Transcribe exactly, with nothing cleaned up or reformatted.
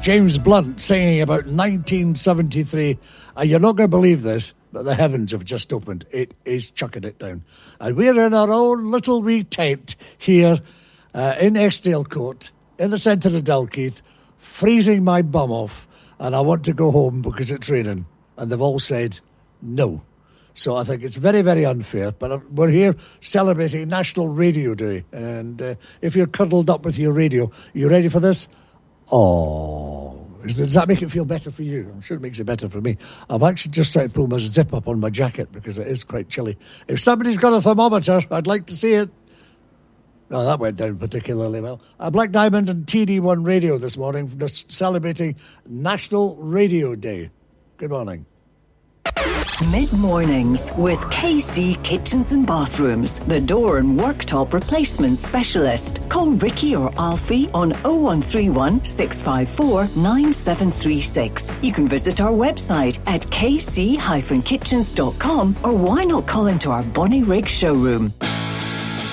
James Blunt singing about nineteen seventy-three. And you're not going to believe this, but the heavens have just opened. It is chucking it down. And we're in our own little wee tent here uh, in Eskdale Court, in the centre of Dalkeith, freezing my bum off, and I want to go home because it's raining. And they've all said no. So I think it's very, very unfair. But we're here celebrating National Radio Day. And uh, if you're cuddled up with your radio, you ready for this? Oh, does that make it feel better for you? I'm sure it makes it better for me. I've actually just tried to pull my zip up on my jacket because it is quite chilly. If somebody's got a thermometer, I'd like to see it. No, that went down particularly well. Uh, Black Diamond and T D one Radio this morning, just celebrating National Radio Day. Good morning. Mid-mornings with K C Kitchens and Bathrooms, the door and worktop replacement specialist. Call Ricky or Alfie on oh one three one, six five four, nine seven three six. You can visit our website at k c dash kitchens dot com, or why not call into our Bonnie Rig showroom.